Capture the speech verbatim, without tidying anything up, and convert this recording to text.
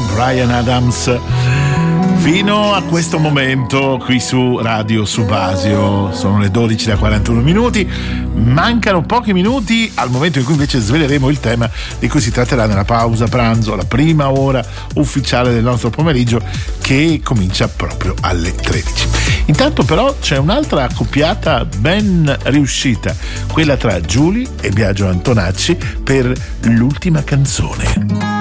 Bryan Adams. Fino a questo momento qui su Radio Subasio sono le dodici e quarantuno minuti, mancano pochi minuti al momento in cui invece sveleremo il tema di cui si tratterà nella pausa pranzo, la prima ora ufficiale del nostro pomeriggio, che comincia proprio alle tredici. Intanto però c'è un'altra accoppiata ben riuscita, quella tra Giuly e Biagio Antonacci per l'ultima canzone.